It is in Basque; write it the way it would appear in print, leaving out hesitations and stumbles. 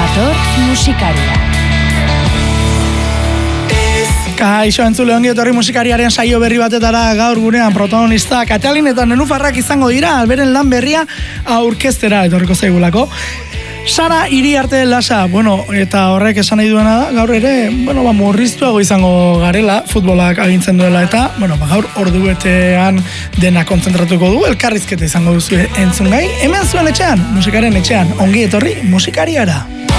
dator musikaria. Kaixo entzule, ongi etorri musikariaren saio berri batetara. Gaur gurean protagonista Katalin eta Nenufarrak izango dira, alberen lan berria aurkeztera etorriko zaigulako. Sara Iriarte Lasa, eta horrek esan nahi duena da, gaur ere, murriztuago izango garela, futbolak agintzen duela eta, gaur ordubetean dena kontzentratuko du, elkarrizketa izango duzu entzungai, hemen zuen etxean, musikaren etxean, ongi etorri musikariara.